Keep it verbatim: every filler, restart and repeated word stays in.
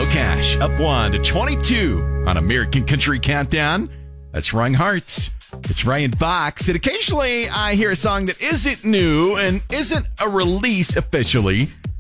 Cash up one to twenty-two on American Country Countdown. That's Wrong Hearts. It's Ryan Fox. And occasionally I hear a song that isn't new and isn't a release officially,